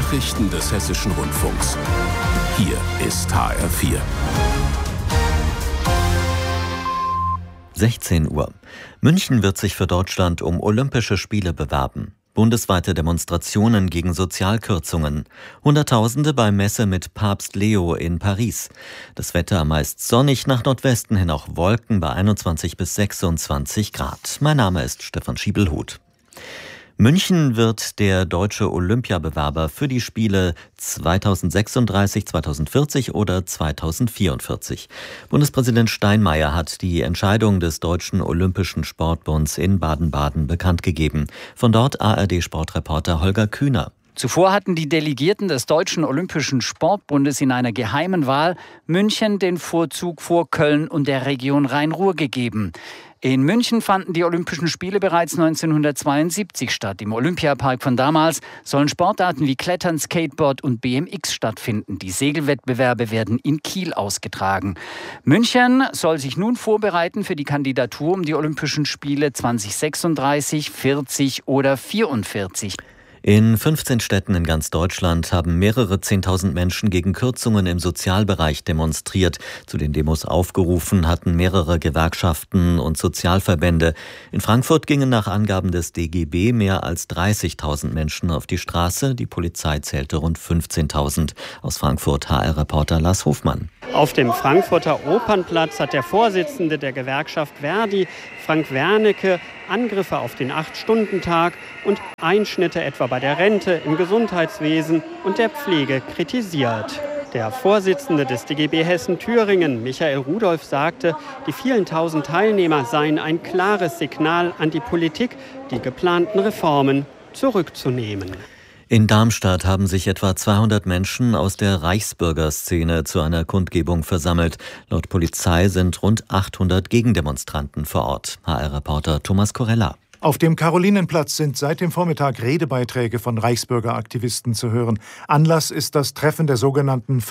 Nachrichten des Hessischen Rundfunks. Hier ist HR4. 16 Uhr. München wird sich für Deutschland um Olympische Spiele bewerben. Bundesweite Demonstrationen gegen Sozialkürzungen. Hunderttausende bei Messe mit Papst Leo in Paris. Das Wetter meist sonnig, nach Nordwesten hin auch Wolken bei 21 bis 26 Grad. Mein Name ist Stefan Schiebelhuth. München wird der deutsche Olympiabewerber für die Spiele 2036, 2040 oder 2044. Bundespräsident Steinmeier hat die Entscheidung des Deutschen Olympischen Sportbunds in Baden-Baden bekannt gegeben. Von dort ARD-Sportreporter Holger Kühner. Zuvor hatten die Delegierten des Deutschen Olympischen Sportbundes in einer geheimen Wahl München den Vorzug vor Köln und der Region Rhein-Ruhr gegeben. In München fanden die Olympischen Spiele bereits 1972 statt. Im Olympiapark von damals sollen Sportarten wie Klettern, Skateboard und BMX stattfinden. Die Segelwettbewerbe werden in Kiel ausgetragen. München soll sich nun vorbereiten für die Kandidatur um die Olympischen Spiele 2036, 40 oder 44. In 15 Städten in ganz Deutschland haben mehrere 10.000 Menschen gegen Kürzungen im Sozialbereich demonstriert. Zu den Demos aufgerufen hatten mehrere Gewerkschaften und Sozialverbände. In Frankfurt gingen nach Angaben des DGB mehr als 30.000 Menschen auf die Straße. Die Polizei zählte rund 15.000. Aus Frankfurt HR-Reporter Lars Hofmann. Auf dem Frankfurter Opernplatz hat der Vorsitzende der Gewerkschaft Verdi, Frank Wernicke, Angriffe auf den 8-Stunden-Tag und Einschnitte etwa bei der Rente, im Gesundheitswesen und der Pflege kritisiert. Der Vorsitzende des DGB Hessen-Thüringen, Michael Rudolph, sagte, die vielen tausend Teilnehmer seien ein klares Signal an die Politik, die geplanten Reformen zurückzunehmen. In Darmstadt haben sich etwa 200 Menschen aus der Reichsbürgerszene zu einer Kundgebung versammelt. Laut Polizei sind rund 800 Gegendemonstranten vor Ort. HR-Reporter Thomas Korella. Auf dem Karolinenplatz sind seit dem Vormittag Redebeiträge von Reichsbürgeraktivisten zu hören. Anlass ist das Treffen der sogenannten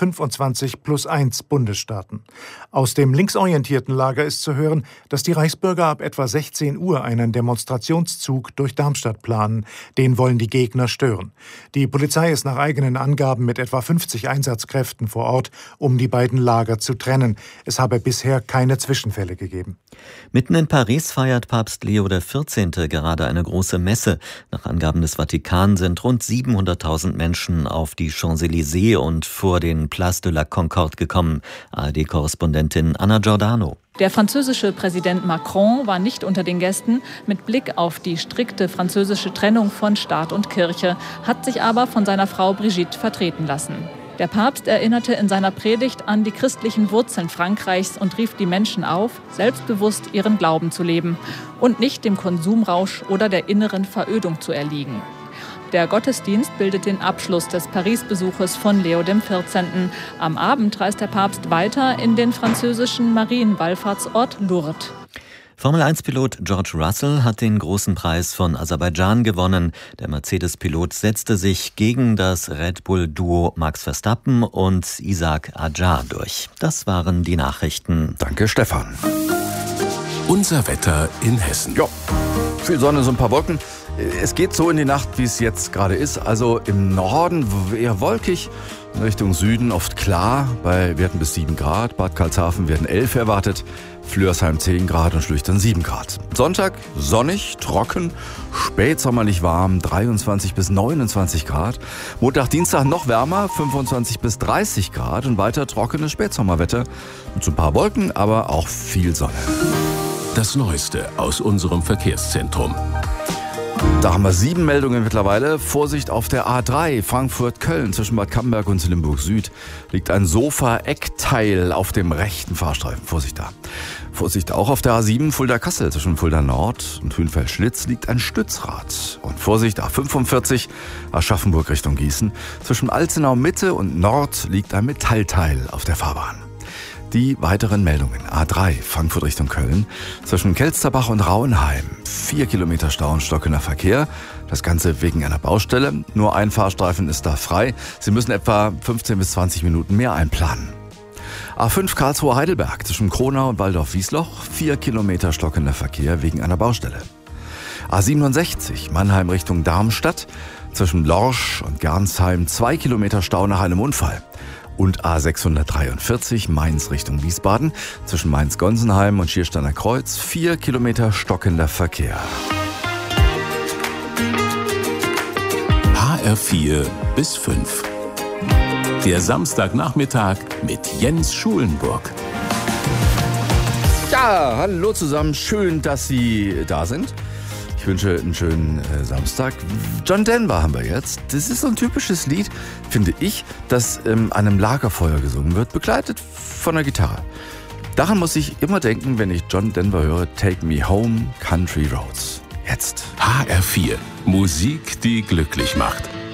25+1 Bundesstaaten. Aus dem linksorientierten Lager ist zu hören, dass die Reichsbürger ab etwa 16 Uhr einen Demonstrationszug durch Darmstadt planen. Den wollen die Gegner stören. Die Polizei ist nach eigenen Angaben mit etwa 50 Einsatzkräften vor Ort, um die beiden Lager zu trennen. Es habe bisher keine Zwischenfälle gegeben. Mitten in Paris feiert Papst Leo XIV. Gerade eine große Messe. Nach Angaben des Vatikan sind rund 700.000 Menschen auf die Champs-Élysées und vor den Place de la Concorde gekommen. ARD-Korrespondentin Anna Giordano. Der französische Präsident Macron war nicht unter den Gästen. Mit Blick auf die strikte französische Trennung von Staat und Kirche hat sich aber von seiner Frau Brigitte vertreten lassen. Der Papst erinnerte in seiner Predigt an die christlichen Wurzeln Frankreichs und rief die Menschen auf, selbstbewusst ihren Glauben zu leben und nicht dem Konsumrausch oder der inneren Verödung zu erliegen. Der Gottesdienst bildet den Abschluss des Paris-Besuches von Leo XIV. Am Abend reist der Papst weiter in den französischen Marienwallfahrtsort Lourdes. Formel-1-Pilot George Russell hat den großen Preis von Aserbaidschan gewonnen. Der Mercedes-Pilot setzte sich gegen das Red Bull-Duo Max Verstappen und Isaac Adjar durch. Das waren die Nachrichten. Danke, Stefan. Unser Wetter in Hessen. Ja, viel Sonne, so ein paar Wolken. Es geht so in die Nacht, wie es jetzt gerade ist. Also im Norden eher wolkig, in Richtung Süden oft klar. Bei Werten bis 7 Grad. Bad Karlshafen werden 11 erwartet. Flörsheim 10 Grad und Schlüchtern 7 Grad. Sonntag sonnig, trocken, spätsommerlich warm, 23 bis 29 Grad. Montag, Dienstag noch wärmer, 25 bis 30 Grad und weiter trockenes Spätsommerwetter. Und so ein paar Wolken, aber auch viel Sonne. Das Neueste aus unserem Verkehrszentrum. Da haben wir 7 Meldungen mittlerweile. Vorsicht auf der A3 Frankfurt-Köln zwischen Bad Camberg und Limburg Süd liegt ein Sofa-Eckteil auf dem rechten Fahrstreifen. Vorsicht da. Vorsicht auch auf der A7 Fulda-Kassel zwischen Fulda Nord und Hünfeld-Schlitz liegt ein Stützrad. Und Vorsicht A45 Aschaffenburg Richtung Gießen. Zwischen Alzenau Mitte und Nord liegt ein Metallteil auf der Fahrbahn. Die weiteren Meldungen. A3 Frankfurt Richtung Köln. Zwischen Kelsterbach und Rauenheim. 4 Kilometer Stau und stockender Verkehr. Das Ganze wegen einer Baustelle. Nur ein Fahrstreifen ist da frei. Sie müssen etwa 15 bis 20 Minuten mehr einplanen. A5 Karlsruhe-Heidelberg zwischen Kronau und Waldorf-Wiesloch. 4 Kilometer stockender Verkehr wegen einer Baustelle. A67 Mannheim Richtung Darmstadt. Zwischen Lorsch und Gernsheim 2 Kilometer Stau nach einem Unfall. Und A643 Mainz Richtung Wiesbaden. Zwischen Mainz-Gonsenheim und Schiersteiner Kreuz 4 Kilometer stockender Verkehr. HR4 bis 5. Der Samstagnachmittag mit Jens Schulenburg. Ja, hallo zusammen. Schön, dass Sie da sind. Ich wünsche einen schönen Samstag. John Denver haben wir jetzt. Das ist so ein typisches Lied, finde ich, das an einem Lagerfeuer gesungen wird, begleitet von der Gitarre. Daran muss ich immer denken, wenn ich John Denver höre, Take Me Home, Country Roads. Jetzt. HR4. Musik, die glücklich macht.